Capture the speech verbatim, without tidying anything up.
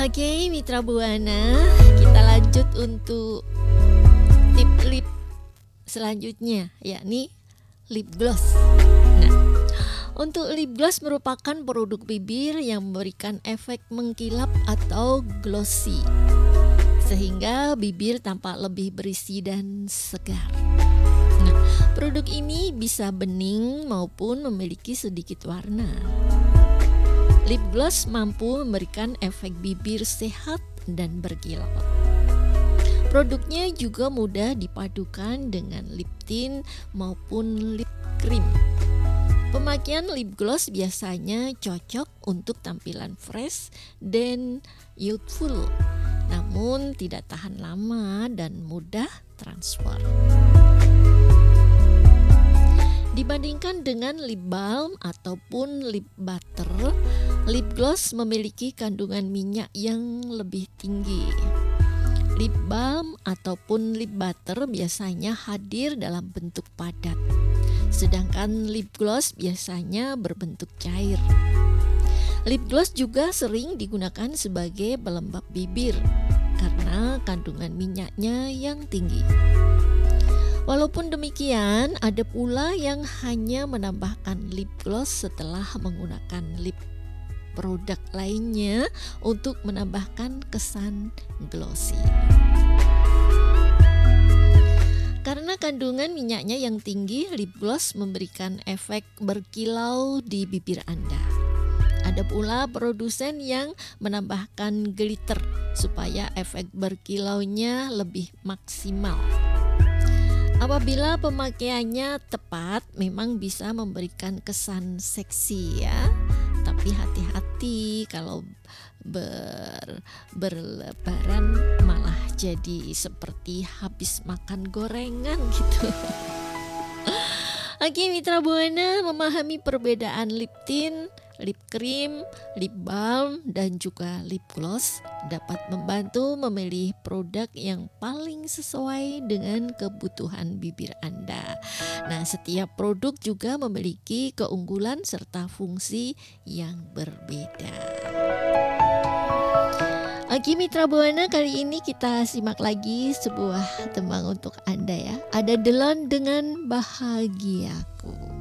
Oke, Mitra Buana, kita lanjut untuk tip lip selanjutnya, yakni lip gloss. Nah, untuk lip gloss merupakan produk bibir yang memberikan efek mengkilap atau glossy, sehingga bibir tampak lebih berisi dan segar. Nah, produk ini bisa bening maupun memiliki sedikit warna. Lip gloss mampu memberikan efek bibir sehat dan berkilau. Produknya juga mudah dipadukan dengan lip tint maupun lip cream. Pemakaian lip gloss biasanya cocok untuk tampilan fresh dan youthful, namun tidak tahan lama dan mudah transfer. Dibandingkan dengan lip balm ataupun lip butter, lip gloss memiliki kandungan minyak yang lebih tinggi. Lip balm ataupun lip butter biasanya hadir dalam bentuk padat, sedangkan lip gloss biasanya berbentuk cair. Lip gloss juga sering digunakan sebagai pelembab bibir karena kandungan minyaknya yang tinggi. Walaupun demikian, ada pula yang hanya menambahkan lip gloss setelah menggunakan lip produk lainnya untuk menambahkan kesan glossy. Karena kandungan minyaknya yang tinggi, lip gloss memberikan efek berkilau di bibir Anda. Ada pula produsen yang menambahkan glitter supaya efek berkilaunya lebih maksimal. Apabila pemakaiannya tepat, memang bisa memberikan kesan seksi ya. Tapi hati-hati kalau ber, berlebaran malah jadi seperti habis makan gorengan gitu. Oke, Mitra Buana, memahami perbedaan lip tint, lip cream, lip balm, dan juga lip gloss dapat membantu memilih produk yang paling sesuai dengan kebutuhan bibir Anda. Nah, setiap produk juga memiliki keunggulan serta fungsi yang berbeda. Oke, Mitra Buana, kali ini kita simak lagi sebuah tembang untuk Anda ya. Ada Delon dengan Bahagiaku.